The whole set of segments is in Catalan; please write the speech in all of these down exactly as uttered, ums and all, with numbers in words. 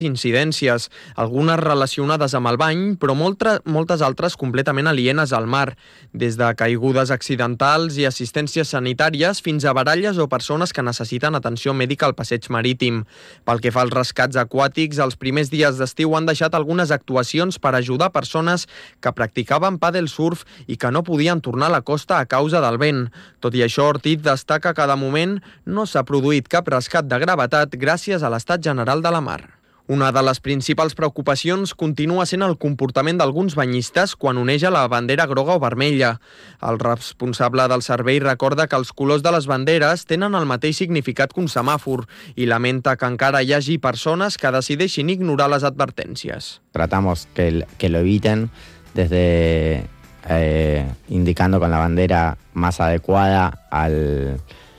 incidències, algunes relacionades amb el bany, però molta, moltes altres completament alienes al mar, des de caigudes accidentals i assistències sanitàries fins a baralles o persones que necessiten atenció mèdica al passeig marítim. Pel que fa als rescats aquàtics, els primers dies d'estiu han deixat algunes actuacions per ajudar persones que practicaven pàdel surf i que no podien tornar a la costa a causa del vent. Tot i això, Ortiz destaca que de moment no s'ha produït cap rescat de gravetat gràcies a l'estat general de la mar. Una de les principals preocupacions continua sent el comportament d'alguns banyistes quan oneja la bandera groga o vermella. El responsable del servei recorda que els colors de les banderes tenen el mateix significat que un semàfor i lamenta que encara hi hagi persones que decideixin ignorar les advertències. Tratamos que, que lo eviten desde eh, indicando con la bandera más adecuada al,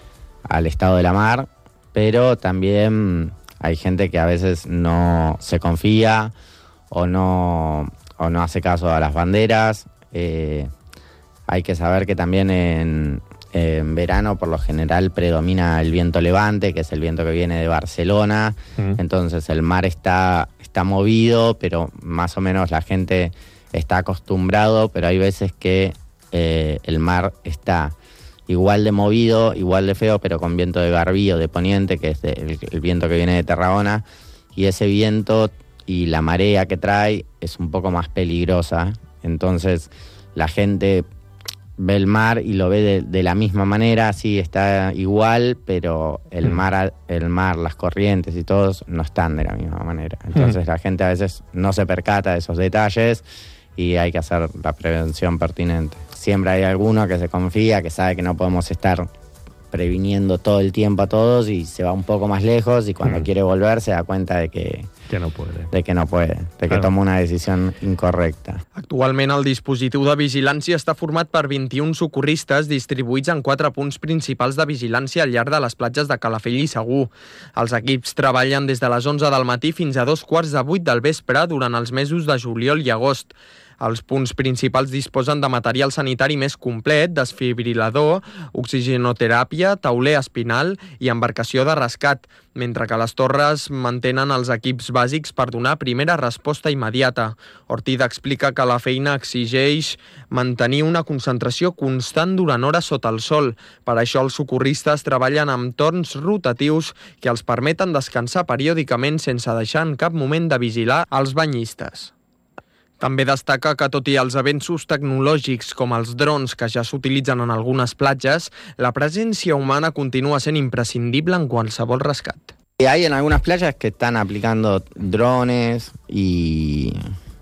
al estado de la mar, pero también hay gente que a veces no se confía o no, o no hace caso a las banderas. Eh, hay que saber que también en, en verano por lo general predomina el viento levante, que es el viento que viene de Barcelona. Mm. Entonces el mar está, está movido, pero más o menos la gente está acostumbrado, pero hay veces que eh, el mar está igual de movido, igual de feo, pero con viento de Garbí o de Poniente, que es de, el, el viento que viene de Tarragona, y ese viento y la marea que trae es un poco más peligrosa. Entonces la gente ve el mar y lo ve de, de la misma manera, sí, está igual, pero el mar, el mar, las corrientes y todos no están de la misma manera. Entonces la gente a veces no se percata de esos detalles y hay que hacer la prevención pertinente. Siempre hay alguno que se confía, que sabe que no podemos estar previniendo todo el tiempo a todos y se va un poco más lejos y cuando mm. quiere volver se da cuenta de que, que no puede, de que no puede, de claro. que toma una decisió incorrecta. Actualment el dispositiu de vigilància està format per vint-i-un socorristes distribuïts en quatre punts principals de vigilància al llarg de les platges de Calafell i Segur. Els equips treballen des de les onze del matí fins a dos quarts de vuit del vespre durant els mesos de juliol i agost. Els punts principals disposen de material sanitari més complet, desfibrilador, oxigenoteràpia, tauler espinal i embarcació de rescat, mentre que les torres mantenen els equips bàsics per donar primera resposta immediata. Ortiz explica que la feina exigeix mantenir una concentració constant durant hores sota el sol. Per això els socorristes treballen amb torns rotatius que els permeten descansar periòdicament sense deixar en cap moment de vigilar els banyistes. També destaca que, tot i els avenços tecnològics com els drons que ja s'utilitzen en algunes platges, la presència humana continua sent imprescindible en qualsevol rescat. Hay en algunas playas que están aplicando drones y,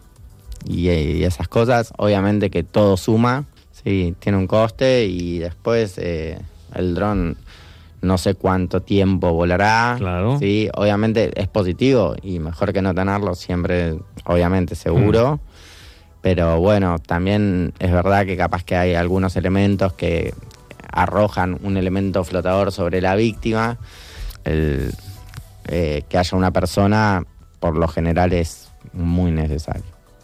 y, y esas cosas. Obviamente que todo suma, sí, tiene un coste y después eh, el dron no sé cuánto tiempo volará. Claro. Sí, obviamente es positivo y mejor que no tenerlo siempre, obviamente, seguro. Mm. Pero bueno, también es verdad que capaz que hay algunos elementos que arrojan un elemento flotador sobre la víctima. El, eh, que haya una persona, por lo general, es muy necesario.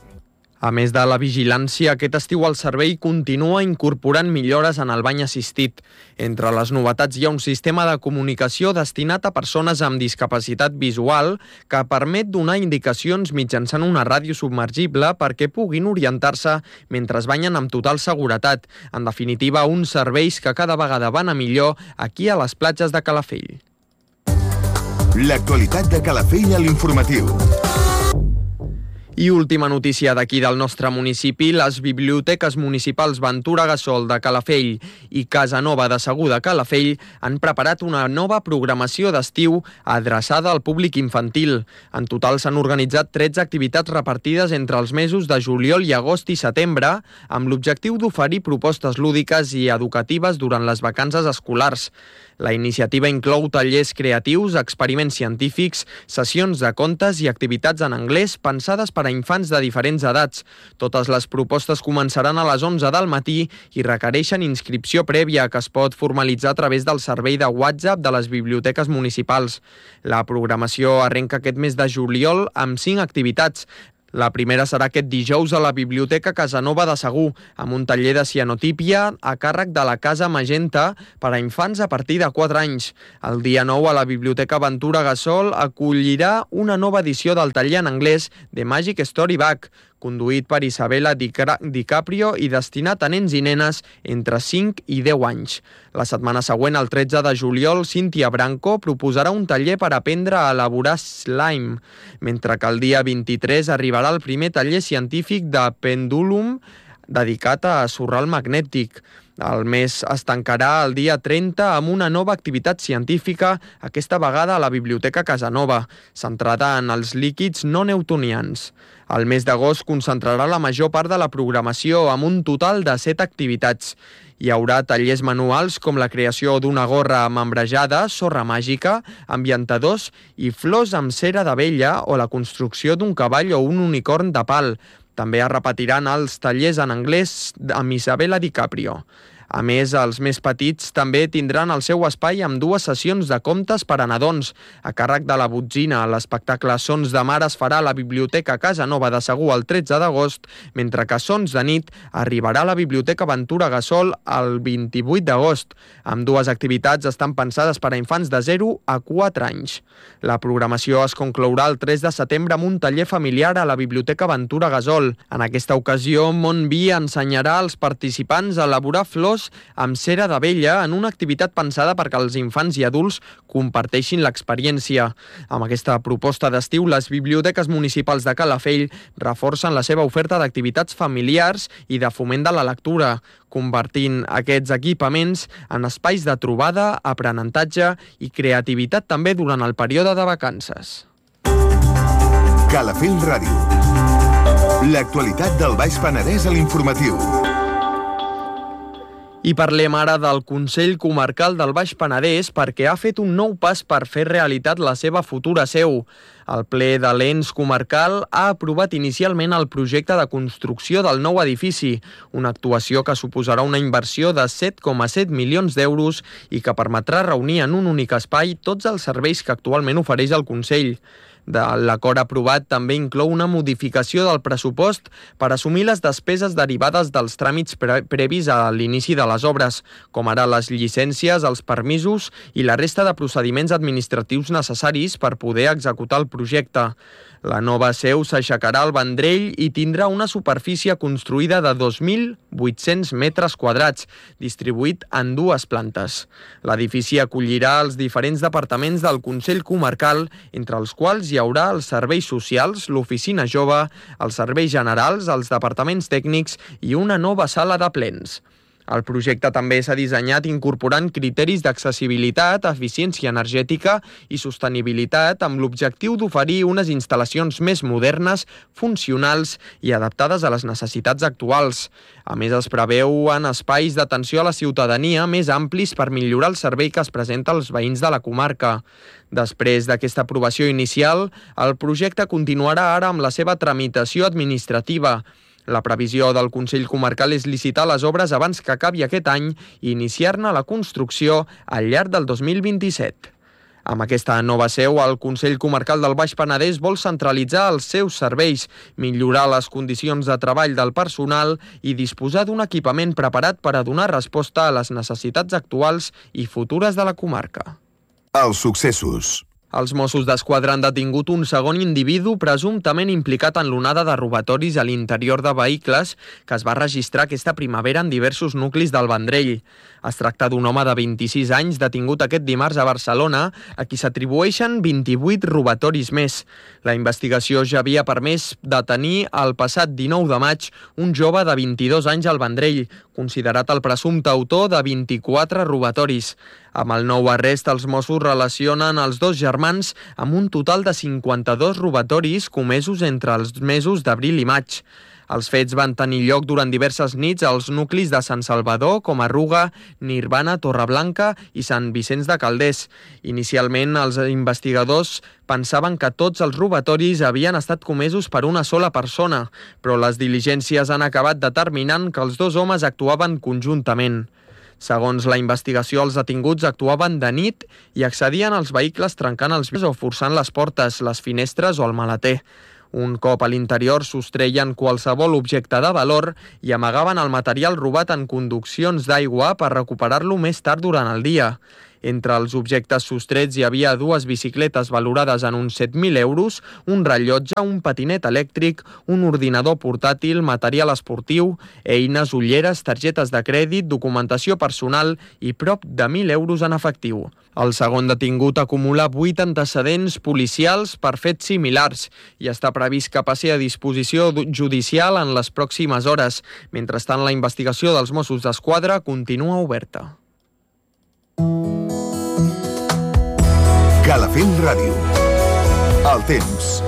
A més de la vigilància, aquest estiu el servei continua incorporant millores en el bany assistit. Entre les novetats hi ha un sistema de comunicació destinat a persones amb discapacitat visual que permet donar indicacions mitjançant una ràdio submergible perquè puguin orientar-se mentre es banyen amb total seguretat. En definitiva, uns serveis que cada vegada van a millor aquí a les platges de Calafell. L'actualitat de Calafell a l'informatiu. I última notícia d'aquí del nostre municipi, les biblioteques municipals Ventura Gassol de Calafell i Casa Nova de Segur de Calafell han preparat una nova programació d'estiu adreçada al públic infantil. En total s'han organitzat tretze activitats repartides entre els mesos de juliol i agost i setembre, amb l'objectiu d'oferir propostes lúdiques i educatives durant les vacances escolars. La iniciativa inclou tallers creatius, experiments científics, sessions de contes i activitats en anglès pensades per a infants de diferents edats. Totes les propostes començaran a les onze del matí i requereixen inscripció prèvia que es pot formalitzar a través del servei de WhatsApp de les biblioteques municipals. La programació arrenca aquest mes de juliol amb cinc activitats. La primera serà aquest dijous a la Biblioteca Casanova de Segur, amb un taller de cianotípia a càrrec de la Casa Magenta per a infants a partir de quatre anys. El dia nou a la Biblioteca Ventura Gasol acollirà una nova edició del taller en anglès The Magic Story Bag, conduït per Isabella DiCaprio i destinat a nens i nenes entre cinc i deu anys. La setmana següent, el tretze de juliol, Cíntia Branco proposarà un taller per aprendre a elaborar slime, mentre que el dia vint-i-tres arribarà el primer taller científic de Pendulum dedicat a sorral magnètic. El mes es tancarà el dia trenta amb una nova activitat científica, aquesta vegada a la Biblioteca Casanova, centrada en els líquids no newtonians. El mes d'agost concentrarà la major part de la programació amb un total de set activitats. Hi haurà tallers manuals com la creació d'una gorra membrejada, sorra màgica, ambientadors i flors amb cera d'abella o la construcció d'un cavall o un unicorn de pal. També es repetiran els tallers en anglès amb Isabella DiCaprio. A més, els més petits també tindran el seu espai amb dues sessions de contes per a nadons. A càrrec de la Botzina, l'espectacle Sons de Mar es farà a la Biblioteca Casanova de Segur el tretze d'agost, mentre que Sons de Nit arribarà a la Biblioteca Ventura Gasol el vint-i-vuit d'agost. Ambdues activitats estan pensades per a infants de zero a quatre anys. La programació es conclourà el tres de setembre amb un taller familiar a la Biblioteca Ventura Gasol. En aquesta ocasió, Montvi ensenyarà als participants a elaborar flors amb cera d'abella en una activitat pensada perquè els infants i adults comparteixin l'experiència. Amb aquesta proposta d'estiu, les biblioteques municipals de Calafell reforcen la seva oferta d'activitats familiars i de foment de la lectura, convertint aquests equipaments en espais de trobada, aprenentatge i creativitat també durant el període de vacances. Calafell Ràdio. L'actualitat del Baix Penedès a l'informatiu. I parlem ara del Consell Comarcal del Baix Penedès perquè ha fet un nou pas per fer realitat la seva futura seu. El ple de l'ens comarcal ha aprovat inicialment el projecte de construcció del nou edifici, una actuació que suposarà una inversió de set coma set milions d'euros i que permetrà reunir en un únic espai tots els serveis que actualment ofereix el Consell. L'acord aprovat també inclou una modificació del pressupost per assumir les despeses derivades dels tràmits pre previs a l'inici de les obres, com ara les llicències, els permisos i la resta de procediments administratius necessaris per poder executar el projecte. La nova seu s'aixecarà al Vendrell i tindrà una superfície construïda de dos mil vuit-cents metres quadrats, distribuït en dues plantes. L'edifici acollirà els diferents departaments del Consell Comarcal, entre els quals hi haurà els serveis socials, l'oficina jove, els serveis generals, els departaments tècnics i una nova sala de plens. El projecte també s'ha dissenyat incorporant criteris d'accessibilitat, eficiència energètica i sostenibilitat amb l'objectiu d'oferir unes instal·lacions més modernes, funcionals i adaptades a les necessitats actuals. A més, es preveuen espais d'atenció a la ciutadania més amplis per millorar el servei que es presenta als veïns de la comarca. Després d'aquesta aprovació inicial, el projecte continuarà ara amb la seva tramitació administrativa. La previsió del Consell Comarcal és licitar les obres abans que acabi aquest any i iniciar-ne la construcció al llarg del dos mil vint-i-set. Amb aquesta nova seu, el Consell Comarcal del Baix Penedès vol centralitzar els seus serveis, millorar les condicions de treball del personal i disposar d'un equipament preparat per a donar resposta a les necessitats actuals i futures de la comarca. Els successos. Els Mossos d'Esquadra han detingut un segon individu presumptament implicat en l'onada de robatoris a l'interior de vehicles que es va registrar aquesta primavera en diversos nuclis del Vendrell. Es tracta d'un home de vint-i-sis anys detingut aquest dimarts a Barcelona, a qui s'atribueixen vint-i-vuit robatoris més. La investigació ja havia permès detenir el passat dinou de maig un jove de vint-i-dos anys al Vendrell, considerat el presumpte autor de vint-i-quatre robatoris. Amb el nou arrest, els Mossos relacionen els dos germans amb un total de cinquanta-dos robatoris comesos entre els mesos d'abril i maig. Els fets van tenir lloc durant diverses nits als nuclis de Sant Salvador, com Arruga, Nirvana, Torreblanca i Sant Vicenç de Calders. Inicialment, els investigadors pensaven que tots els robatoris havien estat comesos per una sola persona, però les diligències han acabat determinant que els dos homes actuaven conjuntament. Segons la investigació, els detinguts actuaven de nit i accedien als vehicles trencant els vidres o forçant les portes, les finestres o el maleter. Un cop a l'interior sostreien qualsevol objecte de valor i amagaven el material robat en conduccions d'aigua per recuperar-lo més tard durant el dia. Entre els objectes sostrets hi havia dues bicicletes valorades en uns set mil euros, un rellotge, un patinet elèctric, un ordinador portàtil, material esportiu, eines, ulleres, targetes de crèdit, documentació personal i prop de mil euros en efectiu. El segon detingut acumula vuit antecedents policials per fets similars i està previst que passi a disposició judicial en les pròximes hores. Mentrestant, la investigació dels Mossos d'Esquadra continua oberta. Calafell Ràdio. El temps.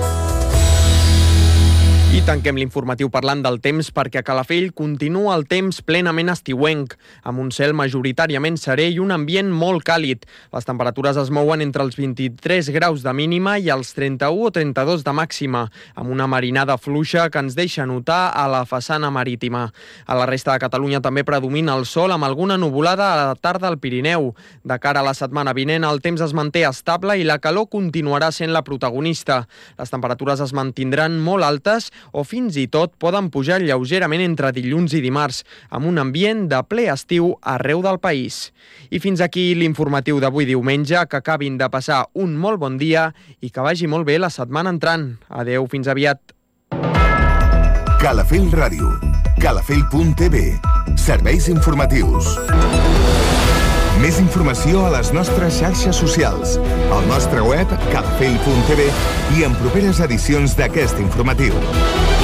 I tanquem l'informatiu parlant del temps perquè a Calafell continua el temps plenament estiuenc, amb un cel majoritàriament serè i un ambient molt càlid. Les temperatures es mouen entre els vint-i-tres graus de mínima i els trenta-u o trenta-dos de màxima, amb una marinada fluixa que ens deixa notar a la façana marítima. A la resta de Catalunya també predomina el sol amb alguna nuvolada a la tarda al Pirineu. De cara a la setmana vinent, el temps es manté estable i la calor continuarà sent la protagonista. Les temperatures es mantindran molt altes o fins i tot poden pujar lleugerament entre dilluns i dimarts, amb un ambient de ple estiu arreu del país. I fins aquí l'informatiu d'avui diumenge, que acabin de passar un molt bon dia i que vagi molt bé la setmana entrant. Adeu, fins aviat. Calafell Ràdio. calafell punt t v. Serveis informatius. Més informació a les nostres xarxes socials, al nostre web calafell punt t v i en properes edicions d'aquest informatiu.